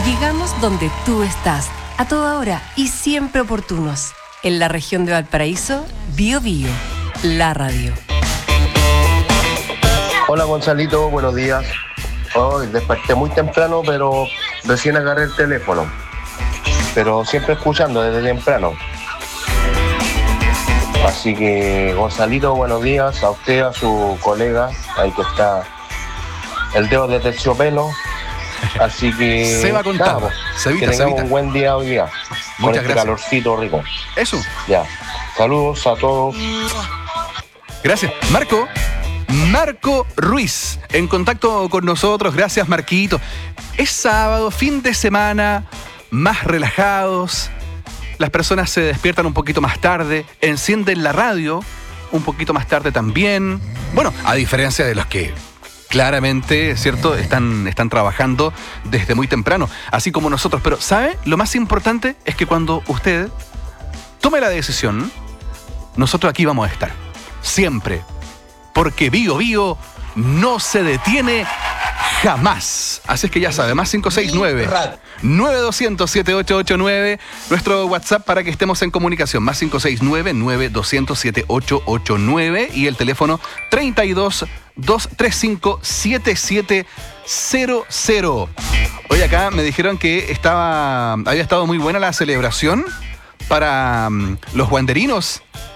Llegamos donde tú estás, a toda hora y siempre oportunos. En la región de Valparaíso, Bío Bío, la radio. Hola Gonzalito, buenos días. Hoy desperté muy temprano, pero recién agarré el teléfono. Pero siempre escuchando desde temprano. Así que Gonzalito, buenos días a usted, a su colega, ahí que está el dedo de terciopelo. Así que se va con nada, que tengamos un buen día hoy día. Con este calorcito rico. Eso. Ya. Saludos a todos. Gracias. Marco Ruiz, en contacto con nosotros. Gracias, Marquito. Es sábado, fin de semana, más relajados. Las personas se despiertan un poquito más tarde, encienden la radio un poquito más tarde también. Bueno, a diferencia de los que claramente, ¿cierto?, están trabajando desde muy temprano, así como nosotros. Pero, ¿sabe? Lo más importante es que cuando usted tome la decisión, nosotros aquí vamos a estar. Siempre. Porque Bío Bío no se detiene jamás. Así es que ya sabe, más 569-9200-7889, nuestro WhatsApp para que estemos en comunicación, más 569-9200-7889 y el teléfono 32-235-7700. Hoy acá me dijeron que había estado muy buena la celebración para los wanderinos